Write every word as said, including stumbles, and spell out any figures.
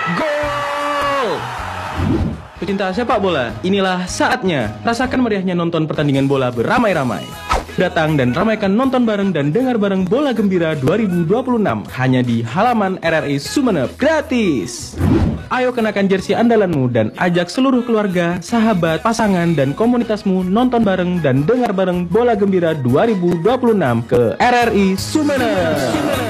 Gol! Pecinta sepak bola, inilah saatnya. Rasakan meriahnya nonton pertandingan bola beramai-ramai. Datang dan ramaikan nonton bareng dan dengar bareng Bola Gembira dua ribu dua puluh enam hanya di halaman R R I Sumeneb, gratis. Ayo kenakan jersey andalanmu dan ajak seluruh keluarga, sahabat, pasangan, dan komunitasmu nonton bareng dan dengar bareng Bola Gembira dua ribu dua puluh enam ke R R I Sumeneb.